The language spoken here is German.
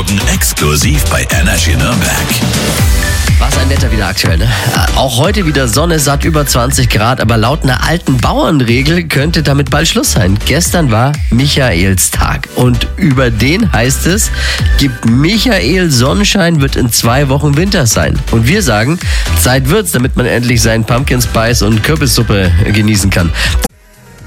Morgen exklusiv bei Energy Nürnberg. Was ein Wetter wieder aktuell, ne? Auch heute wieder Sonne, satt über 20 Grad, aber laut einer alten Bauernregel könnte damit bald Schluss sein. Gestern war Michaelstag und über den heißt es, gibt Michael Sonnenschein, wird in 2 Wochen Winter sein. Und wir sagen, Zeit wird's, damit man endlich seinen Pumpkin Spice und Kürbissuppe genießen kann.